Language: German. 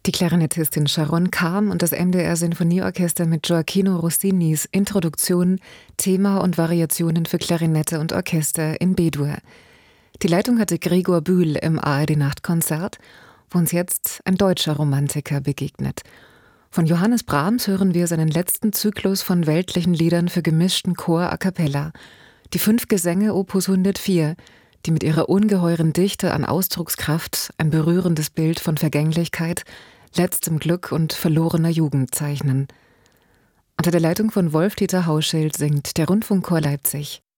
Die Klarinettistin Sharon Karm und das MDR-Sinfonieorchester mit Gioacchino Rossinis Introduktion, Thema und Variationen für Klarinette und Orchester in B-Dur. Die Leitung hatte Gregor Bühl im ARD-Nachtkonzert, wo uns jetzt ein deutscher Romantiker begegnet. Von Johannes Brahms hören wir seinen letzten Zyklus von weltlichen Liedern für gemischten Chor a cappella, die 5 Gesänge Opus 104, die mit ihrer ungeheuren Dichte an Ausdruckskraft ein berührendes Bild von Vergänglichkeit, letztem Glück und verlorener Jugend zeichnen. Unter der Leitung von Wolf-Dieter Hauschild singt der Rundfunkchor Leipzig.